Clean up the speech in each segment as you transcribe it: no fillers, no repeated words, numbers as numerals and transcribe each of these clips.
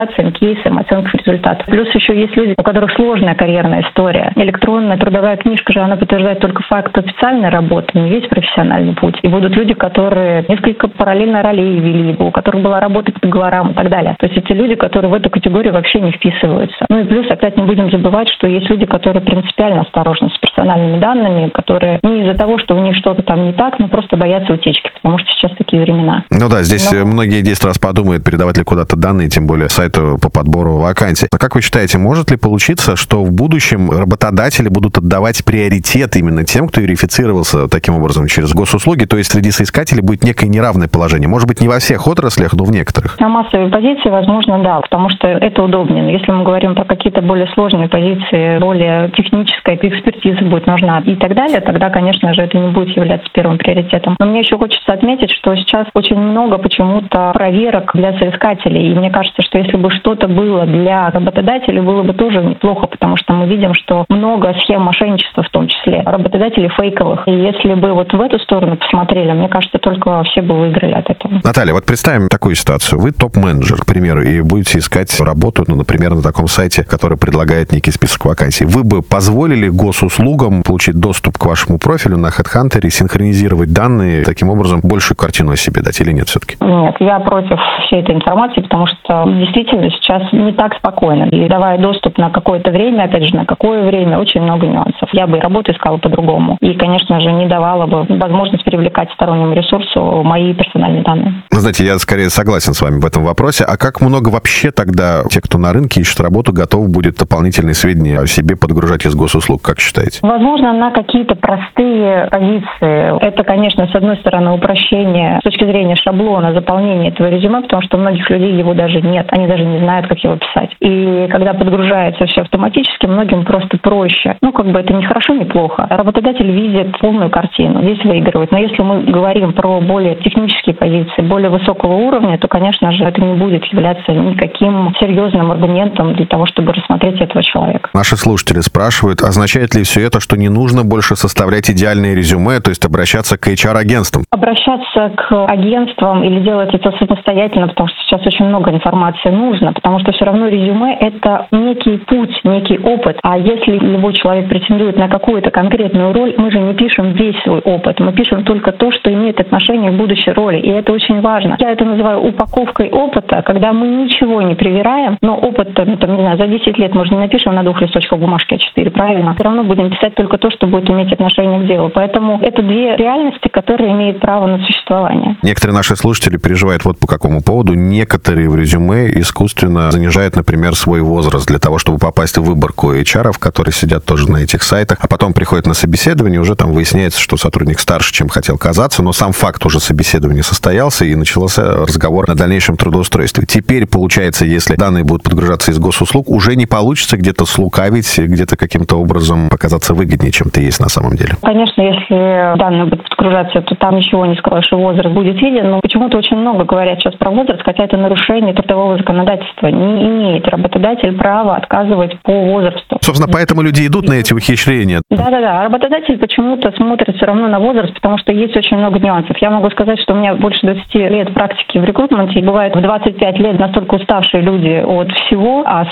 презентациям, кейсам, оценкам результатов. Плюс еще есть люди, у которых сложная карьерная история. Электронная трудовая книжка же, она подтверждает только факт официальной работы, не весь профессиональный путь. И будут люди, которые несколько параллельно ролей вели, у которых была работа по договорам и так далее. То есть эти люди, которые в эту категорию вообще не вписываются. Ну и плюс опять не будем забывать, что есть люди, которые принципиально осторожны с персональными данными, которые не из-за того, что у них что-то там не так, но просто боятся утечки, потому что сейчас такие времена. Ну да, здесь многие 10 раз подумают, передавать ли куда-то данные, тем более сайту по подбору вакансий. А как вы считаете, может ли получиться, что в будущем работодатели будут отдавать приоритет именно тем, кто верифицировался таким образом через госуслуги, то есть среди соискателей будет некое неравное положение? Может быть, не во всех отраслях, но в некоторых? На массовые позиции, возможно, да, потому что это удобнее. Но если мы говорим про какие-то более сложные позиции, более техническая экспертиза будет нужна и так далее, тогда, конечно же, это не будет являться первым приоритетом. Но мне еще хочется отметить, что сейчас очень много почему-то проверок для соискателей. И мне кажется, что если бы что-то было для работодателей, было бы тоже неплохо, потому что мы видим, что много схем мошенничества, в том числе работодателей фейковых. И если бы вот в эту сторону посмотрели, мне кажется, только все бы выиграли от этого. Наталья, вот представим такую ситуацию. Вы топ-менеджер, к примеру, и будете искать работу, например, на таком сайте, который предлагает некий список вакансий. Вы бы позволили госуслугам получить доступ к вашему профилю на HeadHunter и синхронизировать данные, таким образом большую картину о себе дать или нет все-таки? Нет, я против всей этой информации, потому что действительно сейчас не так спокойно. И давая доступ на какое-то время, опять же, на какое время, очень много нюансов. Я бы и работу искала по-другому. И, конечно же, не давала бы возможность привлекать стороннему ресурсу мои персональные данные. Знаете, я скорее согласен с вами в этом вопросе. А как много вообще тогда те, кто на рынке ищет работу, готов будет дополнительные сведения о себе подгружать из госуслуг, как считаете? Возможно, на какие-то простые позиции. Это, конечно, с одной стороны, упрощение с точки зрения шаблона заполнения этого резюме, потому что у многих людей его даже нет. Они даже не знают, как его писать. И когда подгружается все автоматически, многим просто проще. Это не хорошо, не плохо. Работодатель видит полную картину. Здесь выигрывает. Но если мы говорим про более технические позиции, более высокого уровня, то, конечно же, это не будет являться никаким серьезным аргументом для того, чтобы рассмотреть этого человека. Наши слушатели спрашивают, означает ли все это, что не нужно больше составлять идеальное резюме, то есть обращаться к HR-агентствам? Обращаться к агентствам или делать это самостоятельно, потому что сейчас очень много информации нужно, потому что все равно резюме — это некий путь, некий опыт. А если любой человек претендует на какую-то конкретную роль, мы же не пишем весь свой опыт, мы пишем только то, что имеет отношение к будущей роли, и это очень важно. Я это называю упаковкой опыта, когда мы ничего не привираем, но опыт, за 10 лет мы же не напишем на 2 листочках бумажки А4, правильно? Все равно будем писать только то, что будет иметь отношение к делу. Поэтому это две реальности, которые имеют право на существование. Некоторые наши слушатели переживают вот по какому поводу. Некоторые в резюме искусственно занижают, например, свой возраст для того, чтобы попасть в выборку HR-ов, которые сидят тоже на этих сайтах, а потом приходят на собеседование, уже там выясняется, что сотрудник старше, чем хотел казаться, но сам факт уже собеседования состоялся, и начался разговор о дальнейшем трудоустройстве. Теперь, получается, если данные будут подгружаться из госуслуг, уже не получится где-то слукавить, где-то каким-то образом показаться выгоднее, чем ты есть на самом деле. Конечно, если данные будут подгружаться, то там ничего не скроешь, и возраст будет виден. Но почему-то очень много говорят сейчас про возраст, хотя это нарушение трудового законодательства. Не имеет работодатель права отказывать по возрасту. Собственно, поэтому люди идут на эти ухищрения. Да. Работодатель почему-то смотрит все равно на возраст, потому что есть очень много нюансов. Я могу сказать, что у меня больше 20 лет практики в рекрутменте, и бывает в 25 лет настолько уставшие люди от всего, а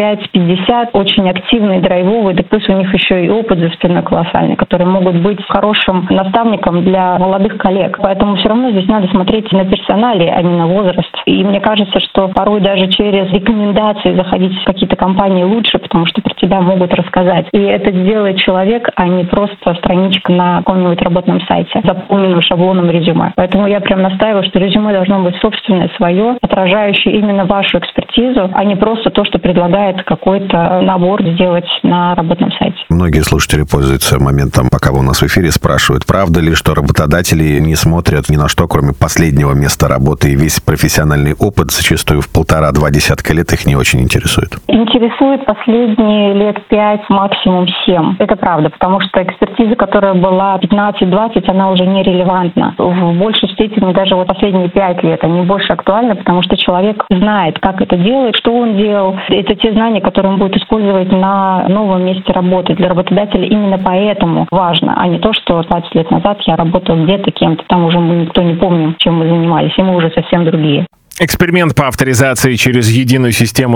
45-50 очень активные, драйвовые, да плюс у них еще и опыт за спиной колоссальный, которые могут быть хорошим наставником для молодых коллег. Поэтому все равно здесь надо смотреть на персоналии, а не на возраст. И мне кажется, что порой даже через рекомендации заходить в какие-то компании лучше, потому что про тебя могут рассказать. И это сделает человек, а не просто страничка на каком-нибудь работном сайте, заполненном шаблоном резюме. Поэтому я прям настаиваю, что резюме должно быть собственное, свое, отражающее именно вашу экспертизу, а не просто то, что предлагает какой-то набор сделать на работном сайте. Многие слушатели пользуются моментом, пока вы у нас в эфире, спрашивают, правда ли, что работодатели не смотрят ни на что, кроме последнего места работы, и весь профессиональный опыт зачастую в 1,5-2 десятка лет их не очень интересует? Интересует последние лет 5, максимум 7. Это правда, потому что экспертиза, которая была 15-20, она уже нерелевантна. В большей степени даже последние 5 лет они больше актуальны, потому что человек знает, как это делать, что он делал. Это те знания, которые он будет использовать на новом месте работы. Для работодателя именно поэтому важно, а не то, что 20 лет назад я работал где-то кем-то, там уже мы никто не помним, чем мы занимались, и мы уже совсем другие. Эксперимент по авторизации через единую систему